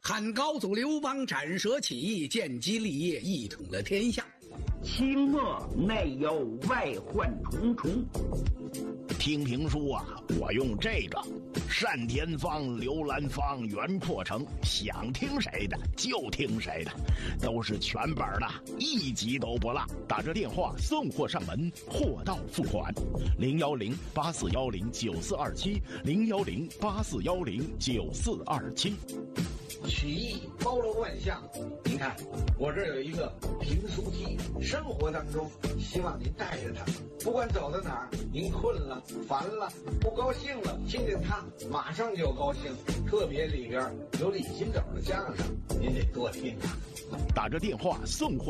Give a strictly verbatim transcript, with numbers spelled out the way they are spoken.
汉高祖刘邦斩蛇起义，建基立业，一统了天下。 清末内忧外患重重。 听评书啊，我用这个单田芳、刘兰芳、袁阔成，想听谁的就听谁的，都是全本的，一集都不落。打这电话送货上门，货到付款。零幺零八四幺零九四二七，零幺零八四幺零九四二七。 曲艺包罗万象，您看我这儿有一个评书机，生活当中希望您带着它，不管走到哪儿，您困了、烦了、不高兴了，听见它马上就高兴。特别里边有李金斗的相声，您得多听啊。 打着电话送货